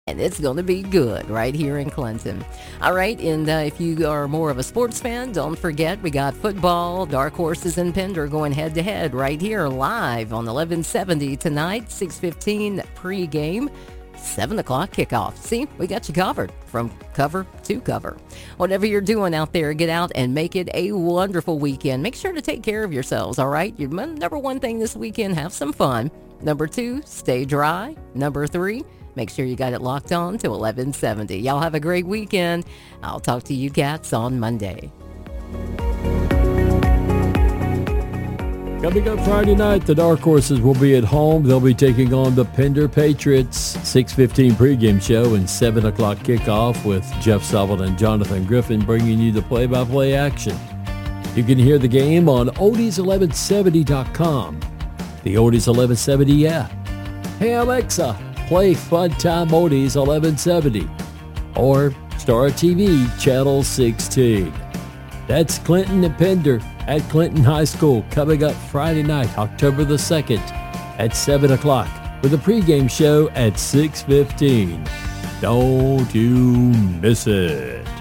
and it's going to be good right here in Clinton. All right, and if you are more of a sports fan, don't forget we got football, Dark Horses and Pender going head-to-head right here live on 1170 tonight, 6:15 pregame. 7 o'clock kickoff. See, we got you covered from cover to cover. Whatever you're doing out there, get out and make it a wonderful weekend. Make sure to take care of yourselves, all right? Your number one thing this weekend, have some fun. Number 2, stay dry. Number 3, make sure you got it locked on to 1170. Y'all have a great weekend. I'll talk to you cats on Monday. Coming up Friday night, the Dark Horses will be at home. They'll be taking on the Pender Patriots. 6:15 pregame show and 7 o'clock kickoff with Jeff Sullivan and Jonathan Griffin bringing you the play-by-play action. You can hear the game on Oties1170.com, the Oties 1170 app. Hey Alexa, play Fun Time Oties 1170 or Star TV Channel 16. That's Clinton and Pender at Clinton High School coming up Friday night, October the 2nd at 7 o'clock with a pregame show at 6:15. Don't you miss it.